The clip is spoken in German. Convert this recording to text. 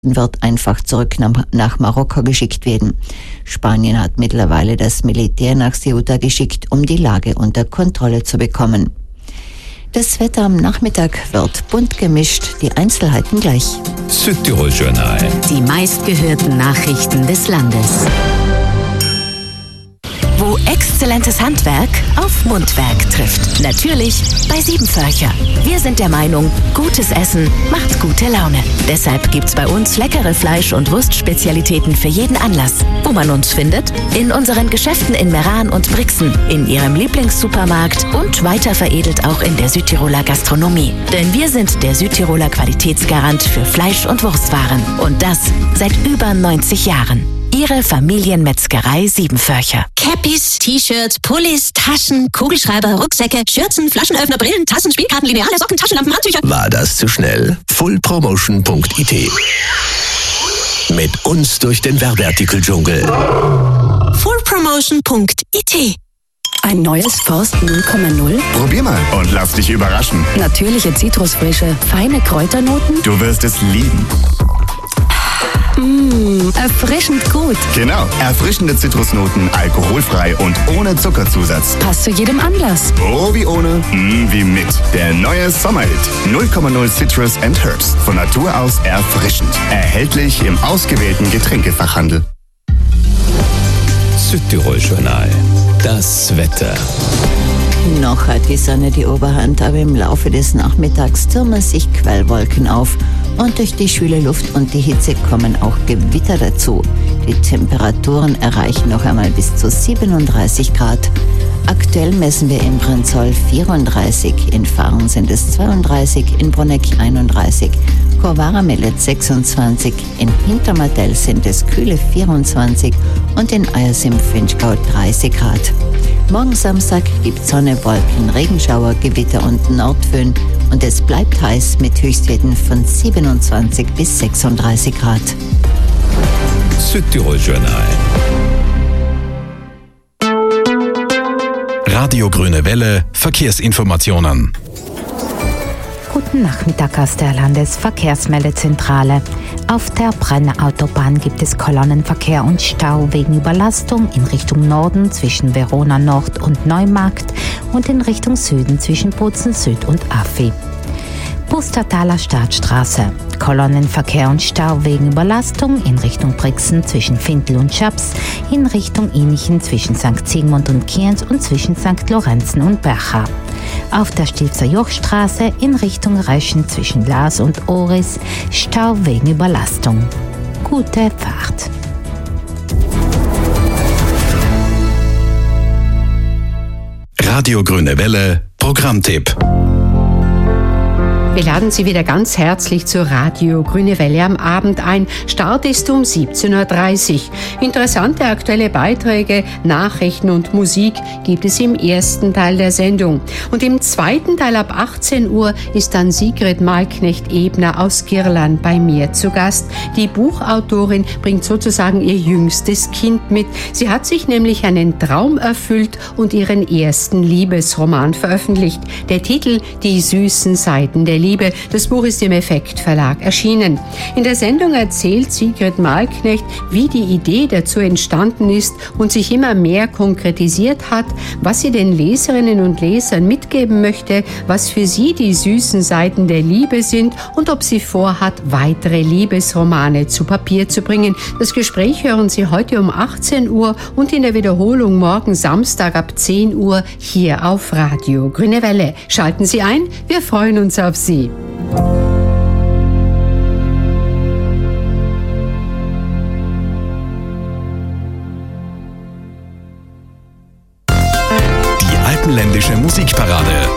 wird einfach zurück nach Marokko geschickt werden. Spanien hat mittlerweile das Militär nach Ceuta geschickt, um die Lage unter Kontrolle zu bekommen. Das Wetter am Nachmittag wird bunt gemischt, die Einzelheiten gleich. Südtirol Journal. Die meistgehörten Nachrichten des Landes. Wo exzellentes Handwerk auf Mundwerk trifft. Natürlich bei Siebenvölcher. Wir sind der Meinung, gutes Essen macht gute Laune. Deshalb gibt's bei uns leckere Fleisch- und Wurstspezialitäten für jeden Anlass. Wo man uns findet? In unseren Geschäften in Meran und Brixen, in Ihrem Lieblingssupermarkt und weiter veredelt auch in der Südtiroler Gastronomie. Denn wir sind der Südtiroler Qualitätsgarant für Fleisch- und Wurstwaren. Und das seit über 90 Jahren. Ihre Familienmetzgerei Siebenvölcher. Cappies, T-Shirts, Pullis, Taschen, Kugelschreiber, Rucksäcke, Schürzen, Flaschenöffner, Brillen, Tassen, Spielkarten, Lineale, Socken, Taschenlampen, Handtücher. War das zu schnell? Fullpromotion.it. Mit uns durch den Werbeartikel-Dschungel. Fullpromotion.it. Ein neues Forst 0,0? Probier mal und lass dich überraschen. Natürliche Zitrusfrische, feine Kräuternoten? Du wirst es lieben. Erfrischend gut. Genau, erfrischende Zitrusnoten, alkoholfrei und ohne Zuckerzusatz. Passt zu jedem Anlass. Oh wie ohne, wie mit. Der neue Sommerhit 0,0 Citrus and Herbs. Von Natur aus erfrischend. Erhältlich im ausgewählten Getränkefachhandel. Südtirol Journal. Das Wetter. Noch hat die Sonne die Oberhand, aber im Laufe des Nachmittags türmen sich Quellwolken auf und durch die schwüle Luft und die Hitze kommen auch Gewitter dazu. Die Temperaturen erreichen noch einmal bis zu 37 Grad. Aktuell messen wir in Brenzol 34, in Fahren sind es 32, in Bruneck 31, Chorvara meldet 26, in Hintermartell sind es kühle 24 und in Eyers im Finchgau 30 Grad. Morgen Samstag gibt Sonne, Wolken, Regenschauer, Gewitter und Nordföhn und es bleibt heiß mit Höchstwerten von 27 bis 36 Grad. Südtirol Journal. Radio Grüne Welle, Verkehrsinformationen. Guten Nachmittag aus der Landesverkehrsmeldezentrale. Auf der Brenner Autobahn gibt es Kolonnenverkehr und Stau wegen Überlastung in Richtung Norden zwischen Verona Nord und Neumarkt und in Richtung Süden zwischen Bozen Süd und Affi. Pustertaler Stadtstraße. Kolonnenverkehr und Stau wegen Überlastung in Richtung Brixen zwischen Findel und Schaps, in Richtung Inichen zwischen St. Sigmund und Kienz und zwischen St. Lorenzen und Bercha. Auf der Stilfser Jochstraße in Richtung Reschen zwischen Laas und Oris, Stau wegen Überlastung. Gute Fahrt. Radio Grüne Welle, Programmtipp. Wir laden Sie wieder ganz herzlich zur Radio Grüne Welle am Abend ein. Start ist um 17.30 Uhr. Interessante aktuelle Beiträge, Nachrichten und Musik gibt es im ersten Teil der Sendung. Und im zweiten Teil ab 18 Uhr ist dann Sigrid Malknecht-Ebner aus Girland bei mir zu Gast. Die Buchautorin bringt sozusagen ihr jüngstes Kind mit. Sie hat sich nämlich einen Traum erfüllt und ihren ersten Liebesroman veröffentlicht. Der Titel Die süßen Seiten der Liebe. Das Buch ist im Effekt Verlag erschienen. In der Sendung erzählt Sigrid Malknecht, wie die Idee dazu entstanden ist und sich immer mehr konkretisiert hat, was sie den Leserinnen und Lesern mitgeben möchte, was für sie die süßen Seiten der Liebe sind und ob sie vorhat, weitere Liebesromane zu Papier zu bringen. Das Gespräch hören Sie heute um 18 Uhr und in der Wiederholung morgen Samstag ab 10 Uhr hier auf Radio Grüne Welle. Schalten Sie ein, wir freuen uns auf Sie. Die Alpenländische Musikparade